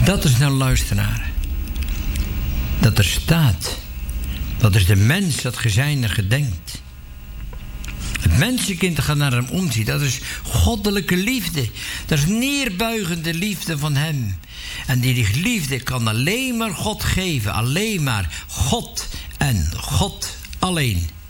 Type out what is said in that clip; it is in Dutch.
Dat is nou, luisteraar. Dat er staat. Dat is de mens dat gezijnde gedenkt. Het mensenkind dat gaat naar hem omzien. Dat is goddelijke liefde. Dat is neerbuigende liefde van hem. En die liefde kan alleen maar God geven. Alleen maar God en God alleen.